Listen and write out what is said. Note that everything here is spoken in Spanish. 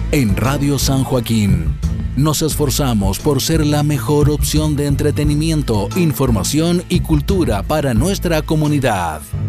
En Radio San Joaquín nos esforzamos por ser la mejor opción de entretenimiento, información y cultura para nuestra comunidad.